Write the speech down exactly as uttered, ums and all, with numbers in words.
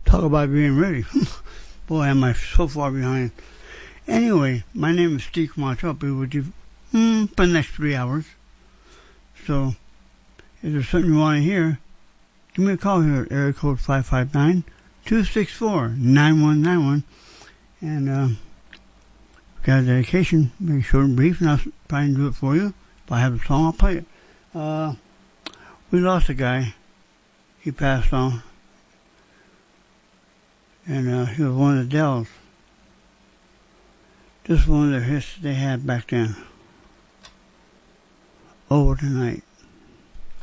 Talk about being ready. Boy, am I so far behind. Anyway, my name is Steve Camacho. I'll be with you mm, for the next three hours. So, if there's something you want to hear, give me a call here at area code five five nine, two six four, nine one nine one. And, uh, got a dedication, make it short and brief, and I'll try and do it for you. If I have a song, I'll play it. Uh, we lost a guy. He passed on. And uh, he was one of the Dells. Just one of the hits they had back then. Over tonight.